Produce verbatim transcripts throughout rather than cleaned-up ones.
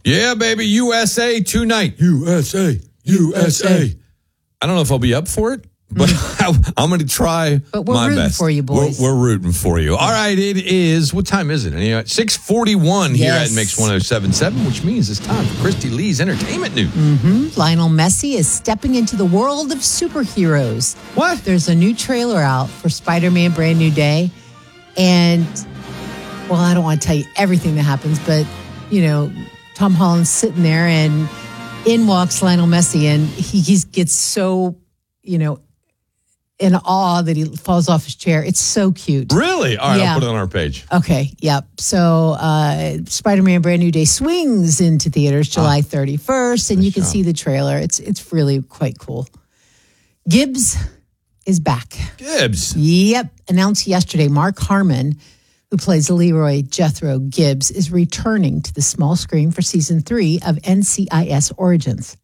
Yeah, baby, U S A tonight. U S A, U S A. I don't know if I'll be up for it, but mm. I'm going to try but we're my rooting best. for you, boys. We're, we're rooting for you. All right, it is, what time is it? six forty-one yes. here at Mix one oh seven point seven, which means it's time for Christy Lee's entertainment news. Mm-hmm. Lionel Messi is stepping into the world of superheroes. What? There's a new trailer out for Spider-Man Brand New Day. And, well, I don't want to tell you everything that happens, but, you know, Tom Holland's sitting there and in walks Lionel Messi, and he, he gets so, you know, in awe that he falls off his chair. It's so cute. Really? All right, yeah. I'll put it on our page. Okay, yep. So uh, Spider-Man Brand New Day swings into theaters July thirty-first, and nice you can job. see the trailer. It's it's really quite cool. Gibbs is back. Gibbs? Yep. Announced yesterday, Mark Harmon, who plays Leroy Jethro Gibbs, is returning to the small screen for season three of N C I S Origins.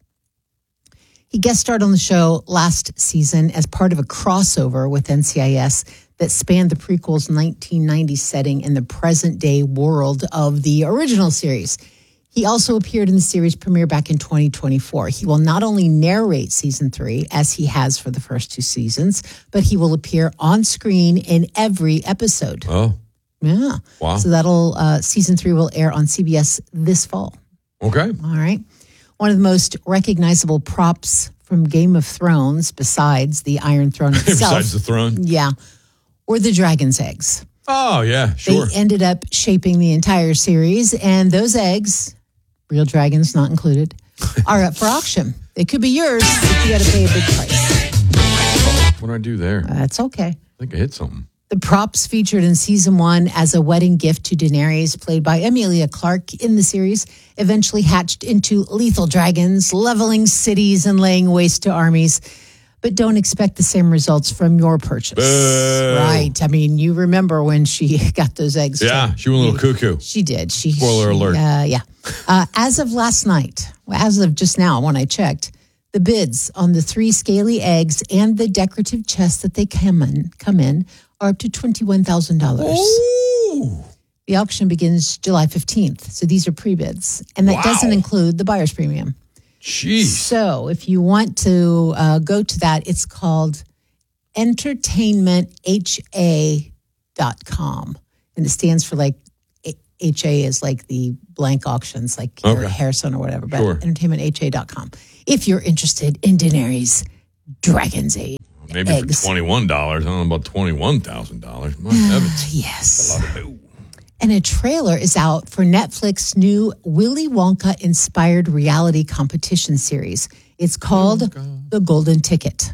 He guest starred on the show last season as part of a crossover with N C I S that spanned the prequel's nineteen ninety setting in the present-day world of the original series. He also appeared in the series premiere back in twenty twenty-four. He will not only narrate season three, as he has for the first two seasons, but he will appear on screen in every episode. Oh. Yeah. Wow. So that'll, uh, season three will air on C B S this fall. Okay. All right. One of the most recognizable props from Game of Thrones, besides the Iron Throne itself. Besides the throne? Yeah. Were the dragon's eggs. Oh, yeah, sure. They ended up shaping the entire series, and those eggs, real dragons not included, are up for auction. They could be yours, but you got to pay a big price. What did I do there? That's okay. I think I hit something. The props featured in season one as a wedding gift to Daenerys, played by Emilia Clarke in the series, eventually hatched into lethal dragons, leveling cities and laying waste to armies. But don't expect the same results from your purchase. Boo. Right. I mean, you remember when she got those eggs. Yeah, too. she went a little cuckoo. She did. She Spoiler she, alert. Uh, yeah. Uh, as of last night, as of just now when I checked, the bids on the three scaly eggs and the decorative chests that they come in, come in are up to twenty-one thousand dollars. The auction begins July fifteenth. So these are pre-bids. And that wow. doesn't include the buyer's premium. Jeez. So if you want to uh, go to that, it's called entertainment h a dot com. And it stands for like, H A is like the blank auctions, like okay. Harrison or whatever, but sure. entertainment h a dot com. If you're interested in Daenerys Dragon's Egg. Maybe eggs. For twenty-one dollars. I don't know about twenty-one thousand dollars. My heavens. Yes. And a trailer is out for Netflix's new Willy Wonka-inspired reality competition series. It's called The Golden Ticket.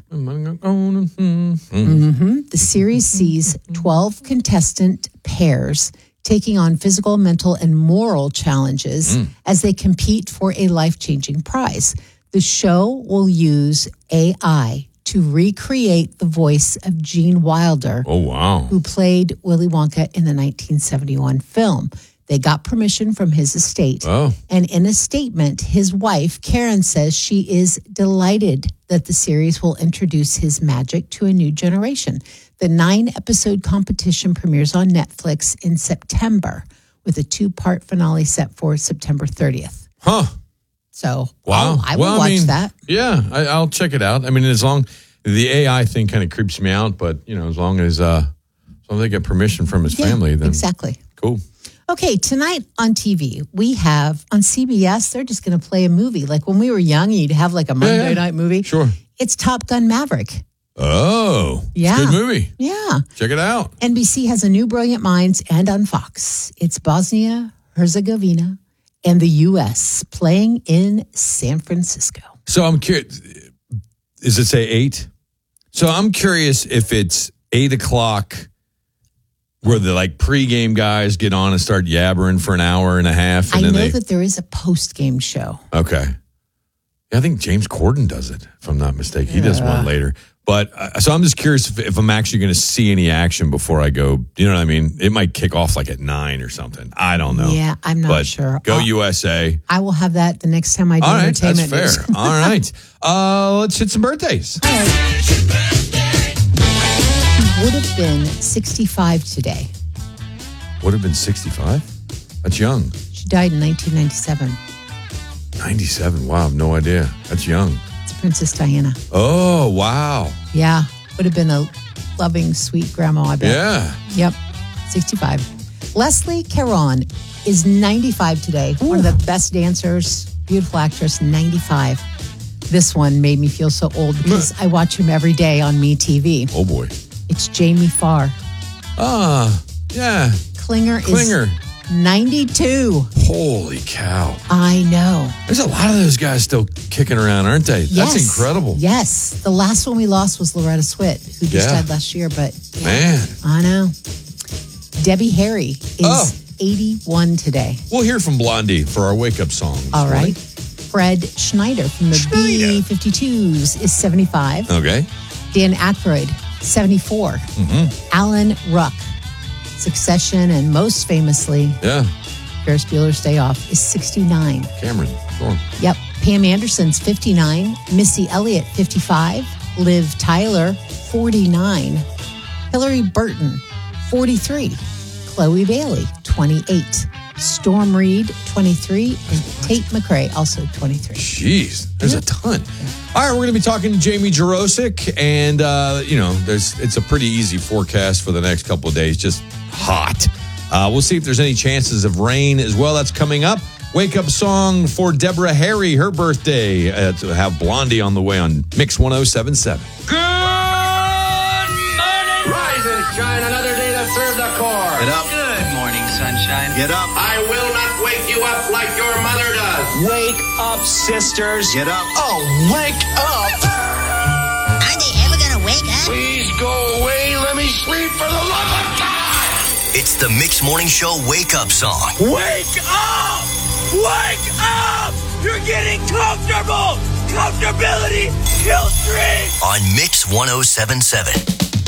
Mm-hmm. The series sees twelve contestant pairs taking on physical, mental, and moral challenges mm. as they compete for a life-changing prize. The show will use A I to recreate the voice of Gene Wilder, oh wow, who played Willy Wonka in the nineteen seventy-one film. They got permission from his estate. Oh. And in a statement, his wife, Karen, says she is delighted that the series will introduce his magic to a new generation. The nine-episode competition premieres on Netflix in September with a two-part finale set for September thirtieth. Huh. So wow. I'll, I will well, watch I mean, that. Yeah, I, I'll check it out. I mean, as long the A I thing kind of creeps me out, but you know, as long as uh, as long as they get permission from his yeah, family, then exactly. Cool. Okay, tonight on T V, we have on C B S, they're just going to play a movie. Like when we were young, you'd have like a Monday yeah, yeah. night movie. Sure. It's Top Gun Maverick. Oh, yeah. It's a good movie. Yeah. Check it out. N B C has a new Brilliant Minds, and on Fox, it's Bosnia, Herzegovina, and the U S playing in San Francisco. So I'm curious, does it say eight? So I'm curious if it's eight o'clock where the like pregame guys get on and start yabbering for an hour and a half. And I then know they, that there is a post-game show. Okay. Yeah, I think James Corden does it, if I'm not mistaken. He does one later. But uh, so I'm just curious if, if I'm actually going to see any action before I go. You know what I mean? It might kick off like at nine or something. I don't know. Yeah, I'm not but sure. Go I'll, U S A. I will have that the next time I do All right, entertainment that's fair. news. All right. Uh, let's hit some birthdays. All right. He would have been sixty-five today. Would have been sixty-five? That's young. She died in nineteen ninety-seven. ninety-seven. Wow, I have no idea. That's young. It's Princess Diana. Oh, wow. Yeah. Would have been a loving, sweet grandma, I bet. Yeah. Yep. sixty-five. Leslie Caron is ninety-five today. Ooh. One of the best dancers, beautiful actress, ninety-five. This one made me feel so old because I watch him every day on MeTV. Oh, boy. It's Jamie Farr. Ah, yeah. Klinger, Klinger. is ninety-two. Holy cow. I know. There's a lot of those guys still kicking around, aren't they? Yes. That's incredible. Yes. The last one we lost was Loretta Swit, who just Yeah. died last year. But yeah, Man. I know. Debbie Harry is Oh. eighty-one today. We'll hear from Blondie for our wake-up song. this All morning. right. Fred Schneider from the Schneider. B fifty-twos is seventy-five. Okay. Dan Aykroyd, seventy-four. Mm-hmm. Alan Ruck, Succession, and most famously, Yeah. Ferris Bueller's Day Off, is sixty-nine. Cameron, go on. Yep. Pam Anderson's fifty-nine. Missy Elliott, fifty-five. Liv Tyler, forty-nine. Hillary Burton, forty-three. Chloe Bailey, twenty-eight. Storm Reed, twenty-three. And Tate McRae, also twenty-three. Jeez, there's a ton. All right, we're going to be talking to Jamie Jarosik, and, uh, you know, there's it's a pretty easy forecast for the next couple of days, just hot. Uh, we'll see if there's any chances of rain as well. That's coming up. Wake up song for Deborah Harry, her birthday. Uh, to have Blondie on the way on Mix one oh seven point seven. Good morning. Rise and shine, another day to serve the core. Get up. Good morning, sunshine. Get up. I will not wake you up like your mother does. Wake up, sisters. Get up. Oh, wake up. Are they ever gonna wake up? Please go away. Let me sleep for the love of God. It's the Mix Morning Show wake-up song. Wake up. Wake up. You're getting comfortable. Comfortability kills dreams. On Mix one oh seven point seven.